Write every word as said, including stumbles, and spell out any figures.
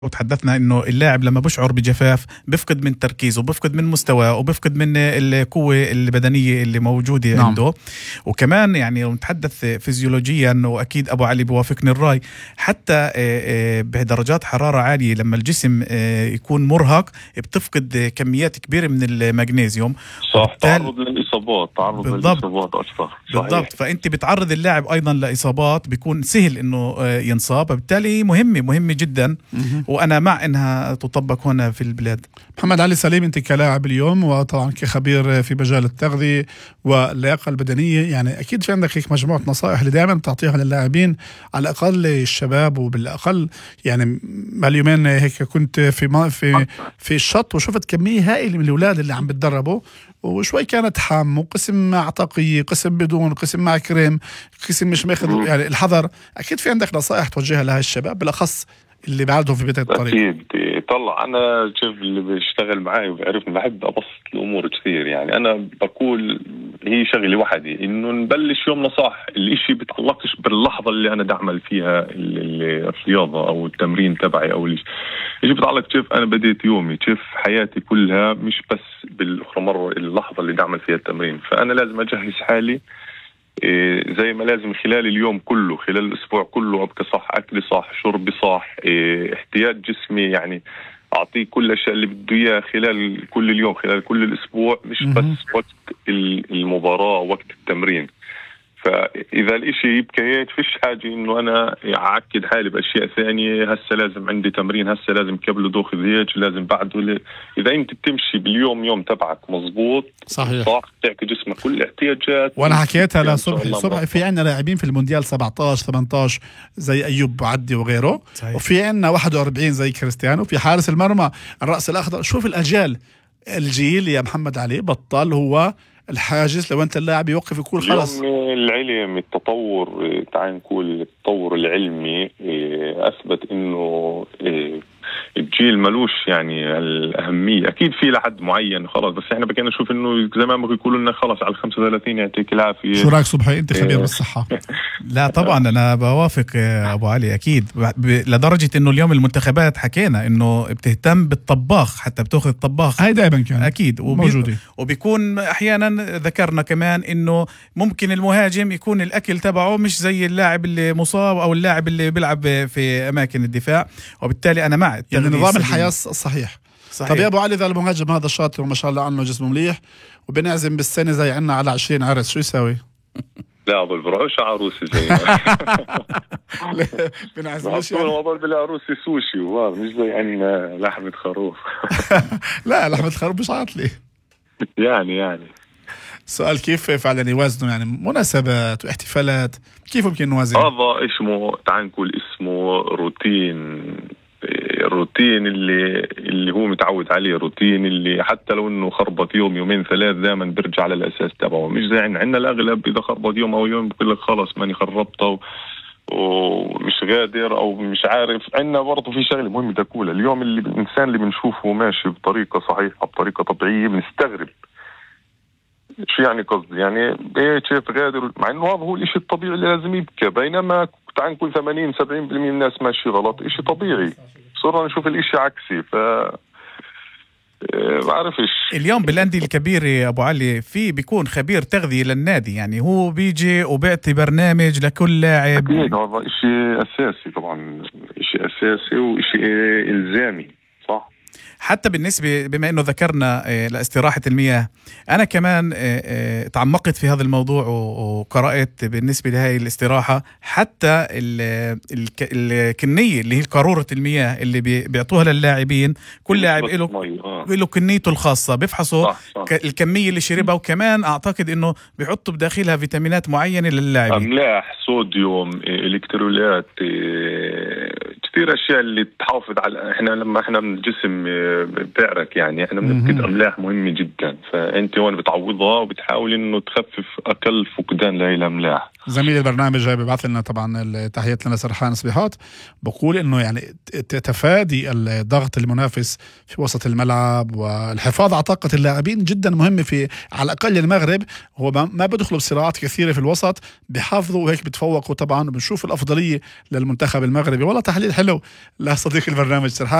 وتحدثنا انه اللاعب لما بشعر بجفاف بفقد من تركيزه، بفقد من مستواه، وبفقد من القوة البدنية اللي موجودة نعم. عنده. وكمان يعني لو نتحدث فيزيولوجيا، واكيد ابو علي بوافقني الرأي، حتى بدرجات حرارة عالية لما الجسم يكون مرهق بتفقد كميات كبيرة من المغنيسيوم. صح، تعرض للإصابات، تعرض للإصابات أكثر. بالضبط، فأنت بتعرض اللاعب أيضا لإصابات، بيكون سهل إنه ينصاب، بالتالي مهمة مهمة جدا م- وأنا مع إنها تطبق هنا في البلاد. محمد علي سليم، أنت كلاعب اليوم وطبعا كخبير في مجال التغذية واللياقة البدنية، يعني أكيد في عندك هيك مجموعة نصائح اللي دائما بتعطيها للاعبين، على الأقل الشباب، وبالأقل يعني اليومين هيك كنت في في في الشط وشفت كمية هائلة من الأولاد اللي عم بتدربوا، وشوي كانت حام، وقسم مع طاقية، قسم بدون، قسم مع كريم، قسم مش ماخذ يعني الحذر. أكيد في عندك نصائح توجهها لهاي الشباب بالأخص اللي بعدهم في بداية الطريق. أكيد. طلع أنا شوف اللي بيشتغل معي وبيعرفني بحب أبسط الأمور كثير، يعني أنا بقول هي شغلة وحدي إنه نبلش يومنا صح. الإشي بيتعلقش باللحظة اللي أنا دعمل فيها الرياضة أو التمرين تبعي أو الإشي إيش بيتعلق. شوف أنا بديت يومي، شوف حياتي كلها مش بس بالأخرى مرة اللحظة اللي دعمل فيها التمرين، فأنا لازم أجهز حالي إيه زي ما لازم خلال اليوم كله، خلال الأسبوع كله أبقى صح، أكلي صح، شربي صح، إيه احتياج جسمي، يعني أعطيه كل الأشياء اللي بده إياه خلال كل اليوم، خلال كل الأسبوع، مش بس وقت المباراة وقت التمرين. فإذا الإشي يبقى هيك فيش حاجة إنه أنا أعكد حالي بأشياء ثانية. هسه لازم عندي تمرين، هسه لازم قبله دوخ هيك، لازم بعده ل... إذا أنت بتمشي باليوم يوم تبعك مزبوط صحيح، صح، تعطي جسمك كل الاحتياجات. وأنا حكيتها لصبحي صبحي في عنا لاعبين في المونديال سبعتاشر ثمانية عشر زي أيوب عدي وغيره صحيح. وفي عنا واحد وأربعين زي كريستيانو، في حارس المرمى الرأس الأخضر. شوف الأجيال، الجيل يا محمد علي بطل هو الحاجز. لو أنت اللاعب يوقف يقول خلاص. العلم، التطور، تعال نقول التطور العلمي أثبت إنه الجيل ملوش يعني الأهمية. أكيد في لحد معين خلاص، بس إحنا بقينا نشوف إنه زمان ما بيقولوا لنا خلاص على الخمسة وثلاثين يعطيك العافية. شو رأيك صبحي؟ أنت خبير بالصحة. لا طبعا أنا بوافق أبو علي أكيد، لدرجة إنه اليوم المنتخبات حكينا إنه بتهتم بالطباخ، حتى بتأخذ الطباخ، هاي دائما كان أكيد موجودة. وبيكون أحيانا ذكرنا كمان إنه ممكن المهاجم يكون الأكل تبعه مش زي اللاعب اللي مصاب أو اللاعب اللي بيلعب في أماكن الدفاع، وبالتالي أنا مع يعني نظام الحياة الصحيح. صحيح. طب يا أبو علي، إذا المهاجم هذا شاطر وما شاء الله عنه جسمه مليح وبنعزم بالسنة زي عنا على عشرين عرس، شو يساوي؟ لا بالبروش عروسي زي بنعزم ايش يعني؟ والله بالعروسي سوشي وواو، مش زي عنا لحمة خروف. لا لحمة خروف مش عاطلي. يعني يعني سؤال، كيف فعلا يوازنوا يعني مناسبات واحتفالات، كيف ممكن نوازن؟ هذا اسمه تعال نقول اسمه روتين. الروتين اللي اللي هو متعود عليه، روتين اللي حتى لو انه خربط يوم يومين ثلاث دائما بيرجع على الاساس تبعه. مش زي عندنا الاغلب اذا خربط يوم او يوم بقول لك خلص ماني خربطه و... ومش قادر او مش عارف. عندنا برضه في شغله مهمه تقولها، اليوم اللي الانسان اللي بنشوفه ماشي بطريقه صحيحه بطريقه طبيعيه بنستغرب. شو يعني قصدي؟ يعني ايه شايف غادر، مع انه هذا هو الاشي الطبيعي اللي لازم يبكى، بينما تعال نقول ثمانين سبعين بالمئة من الناس ماشي غلط، اشي طبيعي. صرنا نشوف الاشي عكسي، ف ما عارفش. اليوم بالانديه الكبيره يا ابو علي في بيكون خبير تغذيه للنادي، يعني هو بيجي وبيعطي برنامج لكل لاعب. اكيد هذا اشي اساسي، طبعا اشي اساسي واشي الزامي صح. حتى بالنسبة بما أنه ذكرنا لاستراحة المياه، أنا كمان تعمقت في هذا الموضوع وقرأت بالنسبة لهذه الاستراحة، حتى الكنية اللي هي قارورة المياه اللي بيعطوها للاعبين، كل لاعب له كنيته الخاصة، بيفحصوا الكمية اللي شربها، وكمان أعتقد أنه بيحطوا بداخلها فيتامينات معينة للاعبين، أملاح، صوديوم، إلكترولات، كثير أشياء اللي تحافظ على. إحنا لما إحنا من الجسم بتعرك يعني إحنا بنفقد أملاح مهمة جدا، فأنت هون بتعوضها وبتحاول إنه تخفف أقل فقدان لهي الأملاح. زميل البرنامج ببعث لنا طبعا التحيات لنا سرحان صبيحات، بقول انه يعني تفادي الضغط المنافس في وسط الملعب والحفاظ على طاقة اللاعبين جدا مهمة في على الأقل المغرب. هو ما بدخلوا بصراعات كثيرة في الوسط، بحافظوا وهيك بتفوقوا طبعا، وبنشوف الأفضلية للمنتخب المغربي. والله تحليل حلو لصديق البرنامج سرحان.